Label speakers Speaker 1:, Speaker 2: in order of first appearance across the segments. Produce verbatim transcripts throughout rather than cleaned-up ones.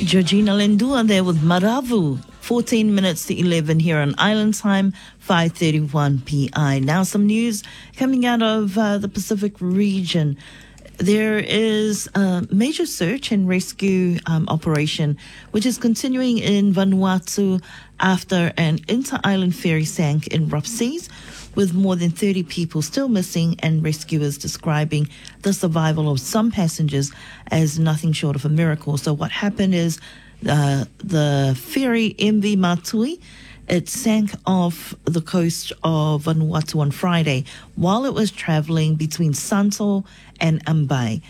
Speaker 1: Georgina Lendua there with Maravu. fourteen minutes to eleven here on Island Time, five thirty-one P I. Now some news coming out of uh, the Pacific region. There is a major search and rescue um, operation which is continuing in Vanuatu after an inter-island ferry sank in rough seas, with more than thirty people still missing and rescuers describing the survival of some passengers as nothing short of a miracle. So what happened is uh, the ferry M V Matui, it sank off the coast of Vanuatu on Friday while it was traveling between Santo and Ambai.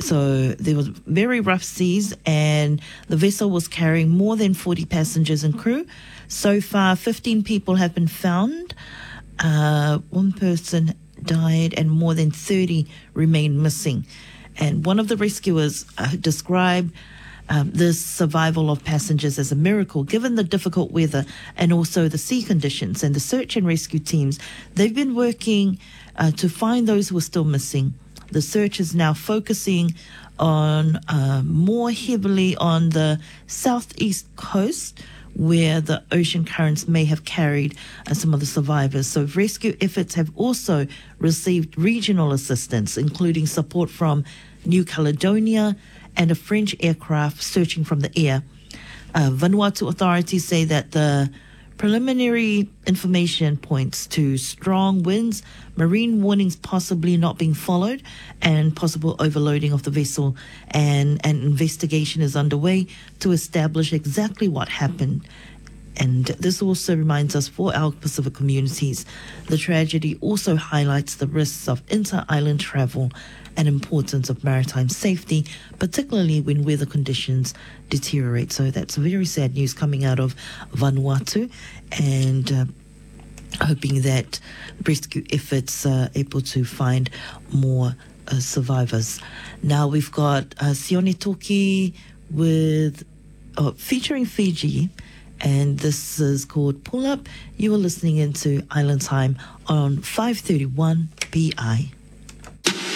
Speaker 1: So there was very rough seas and the vessel was carrying more than forty passengers and crew. So far, fifteen people have been found. Uh, one person died and more than thirty remain missing. And one of the rescuers uh, described um, this survival of passengers as a miracle, given the difficult weather and also the sea conditions. And the search and rescue teams, they've been working uh, to find those who are still missing. The search is now focusing on uh, more heavily on the southeast coast, where the ocean currents may have carried uh, some of the survivors. So rescue efforts have also received regional assistance, including support from New Caledonia and a French aircraft searching from the air. Uh, Vanuatu authorities say that the preliminary information points to strong winds, marine warnings possibly not being followed, and possible overloading of the vessel. And an investigation is underway to establish exactly what happened. And this also reminds us, for our Pacific communities, the tragedy also highlights the risks of inter-island travel and importance of maritime safety, particularly when weather conditions deteriorate. So that's very sad news coming out of Vanuatu, and uh, hoping that rescue efforts are able to find more uh, survivors. Now we've got uh, Sione Toki with uh, featuring Fiji, and this is called Pull Up. You are listening into Island Time on five thirty-one P I.